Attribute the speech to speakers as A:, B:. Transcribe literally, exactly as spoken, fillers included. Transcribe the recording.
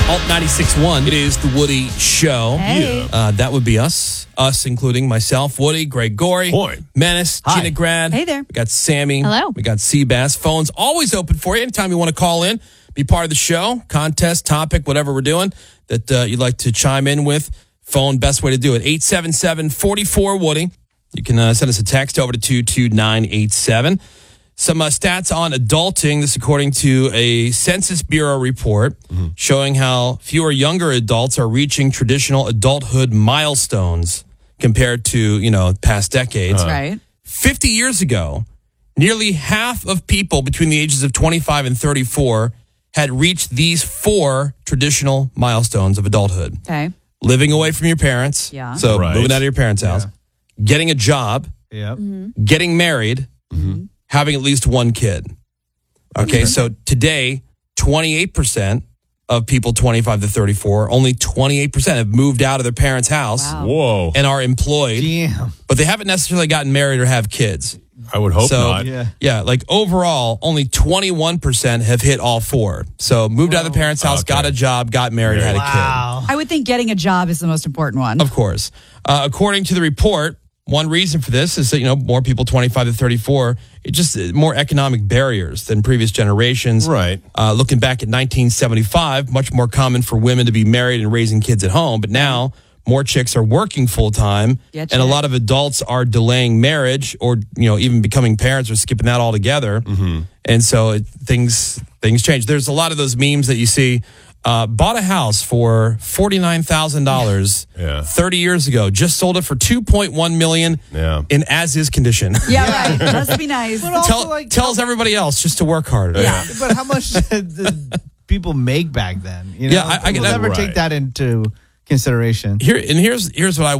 A: Alt ninety-six point one. It is the Woody Show.
B: Hey.
A: Uh, that would be us. Us, including myself, Woody, Greg Gorey,
C: Boy.
A: Menace,
C: Hi.
A: Gina Grad.
B: Hey there.
A: We got Sammy.
B: Hello.
A: We got Seabass. Phone's always open for you. Anytime you want to call in, be part of the show, contest, topic, whatever we're doing that uh, you'd like to chime in with. Phone, best way to do it, eight seven seven, four four, Woody. You can uh, send us a text over to two two nine eight seven. Some uh, stats on adulting. This according to a Census Bureau report mm-hmm. showing how fewer younger adults are reaching traditional adulthood milestones compared to, you know, past decades.
B: Uh, right.
A: fifty years ago, nearly half of people between the ages of twenty-five and thirty-four had reached these four traditional milestones of adulthood.
B: Okay.
A: Living away from your parents.
B: Yeah.
A: So
C: Right.
A: moving out of your parents' house.
C: Yeah.
A: Getting a job.
C: Yep.
B: Mm-hmm.
A: Getting married.
C: Mm-hmm.
A: Having at least one kid. Okay, so today, twenty-eight percent of people twenty-five to thirty-four, only twenty-eight percent have moved out of their parents' house
B: Wow.
C: Whoa.
A: and are employed,
D: Damn.
A: but they haven't necessarily gotten married or have kids.
C: I would hope
A: so,
C: not.
D: Yeah.
A: yeah, like overall, only twenty-one percent have hit all four. So moved out of the parents' house,
C: Okay.
A: got a job, got married, had a
D: Wow.
B: I would think getting a job is the most important one.
A: kid. Of course. Uh, according to the report, one reason for this is that, you know, more people twenty-five to thirty-four, it's just uh, more economic barriers than previous generations.
C: Right.
A: Uh, looking back at nineteen seventy-five, much more common for women to be married and raising kids at home. But now more chicks are working full time,
B: Yeah,
A: and a lot of adults are delaying marriage or, you know, even becoming parents or skipping that altogether. Mm-hmm. And so it, things things change. There's a lot of those memes that you see. Uh, bought a house for forty-nine thousand dollars
C: Yeah.
A: thirty years ago. Just sold it for two point one million dollars
C: Yeah.
A: in as-is condition.
B: Yeah, right. Must be nice.
D: But also,
A: Tell,
D: like,
A: tells everybody else just to work harder.
B: Yeah.
D: But how much did people make back then? You know?
A: Yeah, I- I get
D: People
A: that.
D: never
C: Right.
D: take that into consideration.
A: Here and here's here's what I